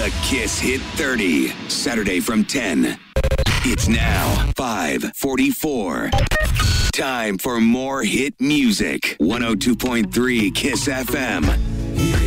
The Kiss Hit 30, Saturday from 10. It's now 5:44. Time for more hit music. 102.3 Kiss FM.